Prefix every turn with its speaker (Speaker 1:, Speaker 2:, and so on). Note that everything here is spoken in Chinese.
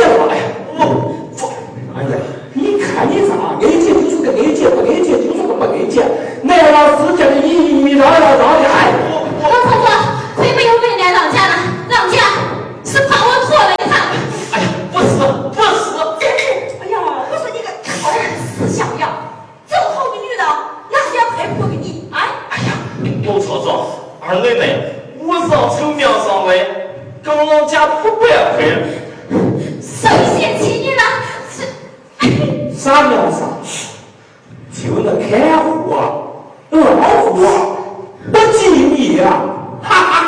Speaker 1: 了，哎呀，哎呀，你看你咋？爱姐就说个爱姐，不爱姐就说个不爱姐，来了世界的你绕的，哎，
Speaker 2: 老婆婆，可以不用为难让家了，让家是怕我拖累他。
Speaker 1: 哎呀，不是，
Speaker 3: 哎呀，我说你个
Speaker 2: 死小样，这么好的女的，哪是要配不给你？哎
Speaker 1: 呀，刘错错，二奶奶，我是要呈面上来，跟老家不白配。
Speaker 2: 谁嫌弃你了？
Speaker 1: 啥面上？